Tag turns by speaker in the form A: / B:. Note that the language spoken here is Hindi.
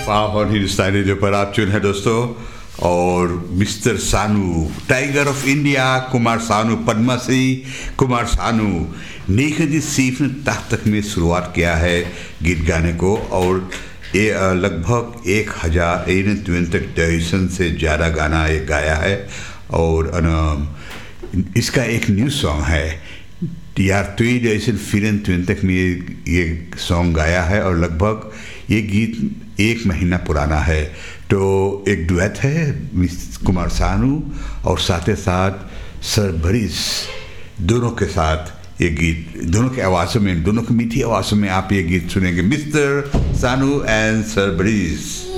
A: पाव और हिंदुस्तानी रेडियो पर आप चुन है दोस्तों। और मिस्टर सानू, tiger of India Kumar Sanu, Padmashri Kumar Sanu ने सिर्फ तक में शुरुआत किया है गीत गाने को, और ये लगभग 1021 से ज़्यादा गाना ये गाया है। और इसका एक न्यू सॉन्ग है यार 2024 में ये सॉन्ग गाया है, और लगभग ये गीत 1 महीना पुराना है। तो एक डुएट है कुमार सानू और साथ ही साथ सरबरीस, दोनों के साथ ये गीत, दोनों के आवाज़ों में, दोनों की मीठी आवाज़ों में आप ये गीत सुनेंगे, मिस्टर सानू एंड सरबरीस।